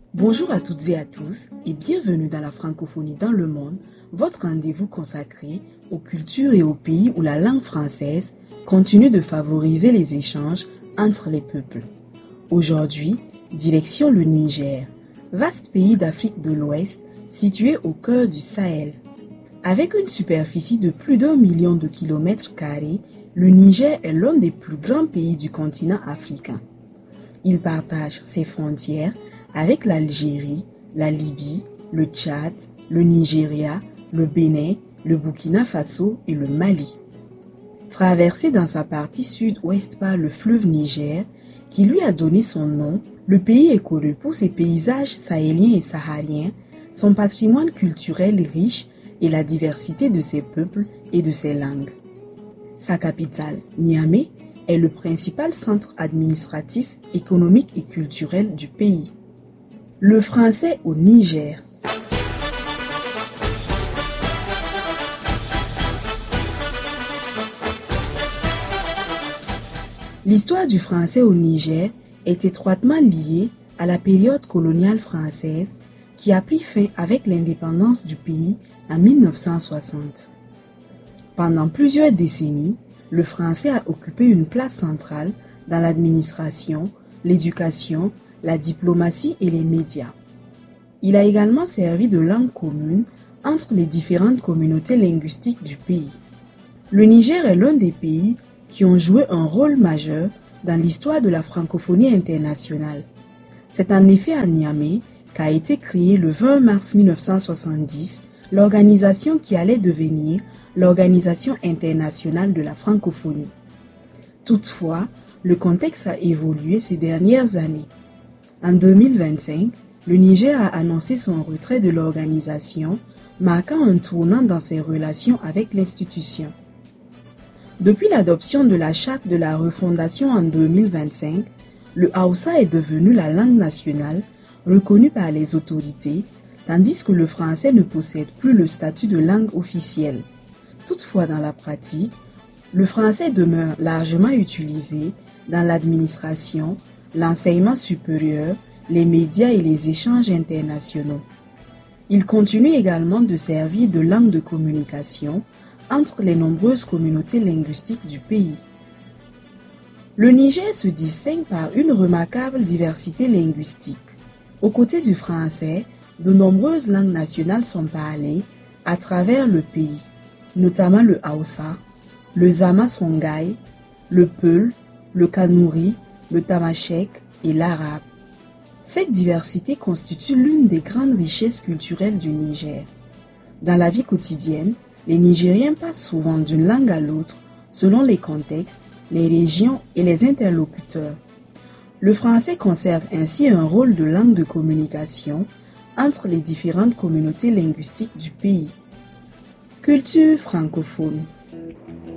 Bonjour à toutes et à tous et bienvenue dans la francophonie dans le monde, votre rendez-vous consacré aux cultures et aux pays où la langue française continue de favoriser les échanges entre les peuples. Aujourd'hui, direction le Niger, vaste pays d'Afrique de l'Ouest situé au cœur du Sahel. Avec une superficie de plus d'1 million de kilomètres carrés, le Niger est l'un des plus grands pays du continent africain. Il partage ses frontières avec l'Algérie, la Libye, le Tchad, le Nigeria, le Bénin, le Burkina Faso et le Mali. Traversé dans sa partie sud-ouest par le fleuve Niger, qui lui a donné son nom, le pays est connu pour ses paysages sahéliens et sahariens, son patrimoine culturel riche et la diversité de ses peuples et de ses langues. Sa capitale, Niamey, est le principal centre administratif, économique et culturel du pays. Le français au Niger. L'histoire du français au Niger est étroitement liée à la période coloniale française qui a pris fin avec l'indépendance du pays en 1960. Pendant plusieurs décennies, le français a occupé une place centrale dans l'administration, l'éducation, la diplomatie et les médias. Il a également servi de langue commune entre les différentes communautés linguistiques du pays. Le Niger est l'un des pays qui ont joué un rôle majeur dans l'histoire de la francophonie internationale. C'est en effet à Niamey qu'a été créée le 20 mars 1970 l'organisation qui allait devenir l'Organisation internationale de la francophonie. Toutefois, le contexte a évolué ces dernières années. En 2025, le Niger a annoncé son retrait de l'organisation, marquant un tournant dans ses relations avec l'institution. Depuis l'adoption de la charte de la refondation en 2025, le Hausa est devenu la langue nationale reconnue par les autorités, tandis que le français ne possède plus le statut de langue officielle. Toutefois, dans la pratique, le français demeure largement utilisé dans l'administration, l'enseignement supérieur, les médias et les échanges internationaux. Il continue également de servir de langue de communication entre les nombreuses communautés linguistiques du pays. Le Niger se distingue par une remarquable diversité linguistique. Aux côtés du français, de nombreuses langues nationales sont parlées à travers le pays, notamment le Hausa, le Zama-Songhai, le Peul, le Kanouri, le Tamashek et l'arabe. Cette diversité constitue l'une des grandes richesses culturelles du Niger. Dans la vie quotidienne, les Nigériens passent souvent d'une langue à l'autre selon les contextes, les régions et les interlocuteurs. Le français conserve ainsi un rôle de langue de communication entre les différentes communautés linguistiques du pays. Culture francophone.